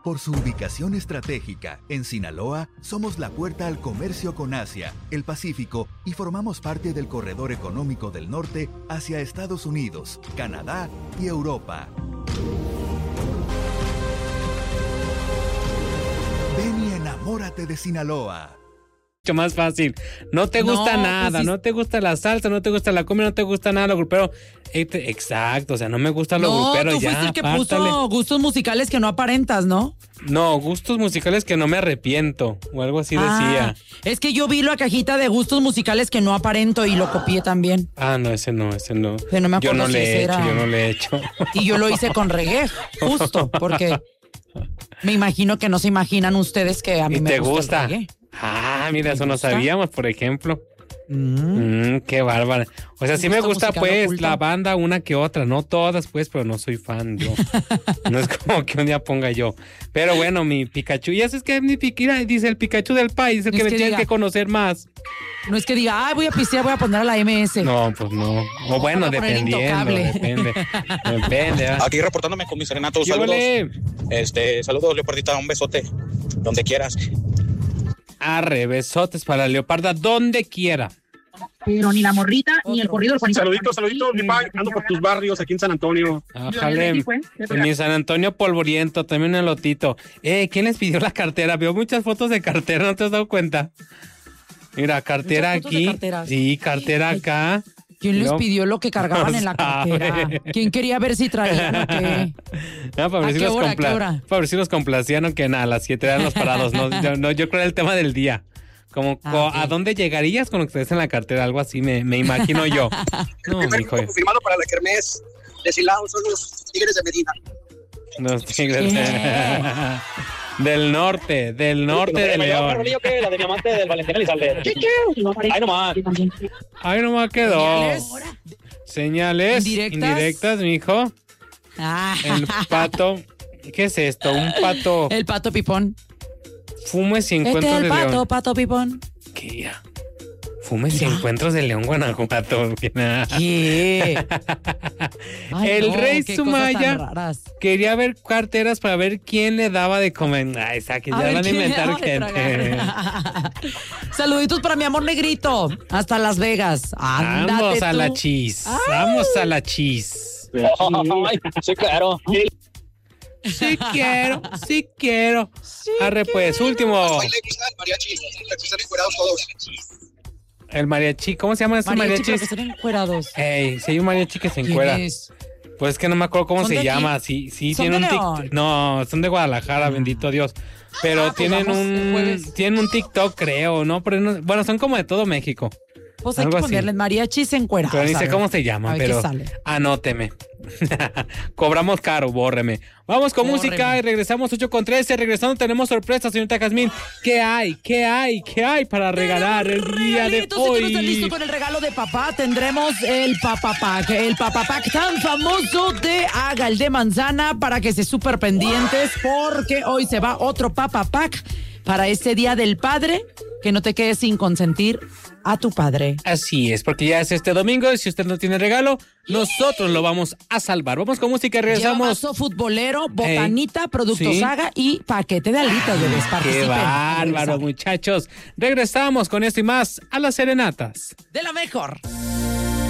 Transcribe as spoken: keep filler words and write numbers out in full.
Por su ubicación estratégica, en Sinaloa, somos la puerta al comercio con Asia, el Pacífico y formamos parte del corredor económico del norte hacia Estados Unidos, Canadá y Europa. Ven y enamórate de Sinaloa. Mucho más fácil. No te gusta No, nada, pues sí. no te gusta la salsa, no te gusta la comida, no te gusta nada lo grupero. Exacto, o sea, no me gusta lo No, grupero. tú Ya, fuiste el que apártale. puso gustos musicales que no aparentas, ¿no? No, gustos musicales que no me arrepiento, o algo así decía. Ah, es que yo vi la cajita de gustos musicales que no aparento y lo copié también. Ah, no, ese no, ese no. Pero no me yo acuerdo no si le ese he hecho, era. yo no le he hecho. Y yo lo hice con reggae, justo, porque me imagino que no se imaginan ustedes que a mí ¿Y me te gusta, gusta? el reggae. Ah, mira, ¿Me eso no gusta? sabíamos, por ejemplo. Mm. Mm, qué bárbara. O sea, ¿Un sí me gusto gusta, musical pues, oculto? la banda una que otra. No todas, pues, pero no soy fan yo. No es como que un día ponga yo. Pero bueno, mi Pikachu. Y eso es que mi Pikachu, dice el Pikachu del país, el No que es me que tienen diga. que conocer más. No es que diga, ay, voy a pistear, voy a poner a la M S. No, pues no. O bueno, voy a poner dependiendo, intocable. depende. Depende. ¿ah? Aquí reportándome con mi serenato, ¿Qué saludos. ole? Este, saludos, Leopardita, un besote, donde quieras. Arre, besotes para Leoparda, donde quiera. Pero ni la morrita ni el corrido del Juanito. Saluditos, saluditos, mi pai. Ando por tus barrios aquí en San Antonio. Ájale. En mi San Antonio polvoriento, también un elotito. Eh, ¿quién les pidió la cartera? Veo muchas fotos de cartera, ¿no te has dado cuenta? Mira, cartera Muchas fotos de aquí. carteras. Sí, cartera acá. ¿Quién les No. pidió lo que cargaban No en la sabe. cartera? ¿Quién quería ver si traían o qué? No, para ver ¿A si qué los hora, a compla- qué hora? para ver si los complacían o que nada, a las siete eran los parados. No, yo, no, yo creo era el tema del día. Como, Ah, co- ok. ¿a dónde llegarías con lo que traes en la cartera? Algo así me, me imagino yo. No, Primer mijo. grupo confirmado para la kermés de Silao son los Tigres de Medina. Los tigres de- del norte, del norte de León. que la de diamante del Valentín Elizalde. Ahí nomás. Ay, nomás quedó. ¿Señales? Señales ¿Indirectas? indirectas, mijo. Ah, El pato. ¿Qué es esto? Un pato. el pato pipón. Fumes y Este encuentros es el de pato, León. pato pipón. ¿Qué ya? Fumes y encuentros de León, Guanajuato. ¿Qué? Ay, El no, rey qué cosas Sumaya tan raras. quería ver carteras para ver quién le daba de comer. Ay, saque, A ya ver, van a ¿quién le inventar daba de gente. tragar? Saluditos para mi amor negrito. Hasta Las Vegas. Ándate Vamos a tú. la chis. Vamos a la chis. Ay, sí, claro. Sí quiero, sí quiero. Arre pues, último. Baile gusta el mariachi, que están encuerados todos. El mariachi, ¿cómo se llaman estos Mariachi, pero mariachis? que estén encuerados. Ey, si hay un mariachi que se ¿Quién encuera. es? Pues es que no me acuerdo cómo ¿Son se de aquí? llama. Sí, sí, ¿Son tiene de un León? TikTok. No, son de Guadalajara, bendito Dios. Pero Ah, pues tienen vamos el un jueves. tienen un TikTok, creo, ¿no? Pero no- bueno, son como de todo México. Pues hay Algo que así. ponerle mariachis encuerados. Pero ni a sé ver. cómo se A llaman, ver qué pero sale. anóteme. Cobramos caro, bórreme. Vamos con Bórreme. música y regresamos ocho con trece. Regresando tenemos sorpresa, señorita Jazmín. ¿Qué hay? ¿Qué hay? ¿Qué hay para regalar el día de Regalitos, si tú no estás hoy? listo con el regalo de papá, tendremos el Papa Pack. El Papa Pack tan famoso de Haga el de manzana para que se súper pendientes porque hoy se va otro Papa Pack para este Día del Padre. Que no te quedes sin consentir a tu padre. Así es, porque ya es este domingo y si usted no tiene regalo, nosotros lo vamos a salvar. Vamos con música y Lleva regresamos. vaso futbolero, botanita, productos sí. Haga y paquete de alitas, bebés. Qué Participen. bárbaro, muchachos. Regresamos con esto y más a las serenatas. De la mejor.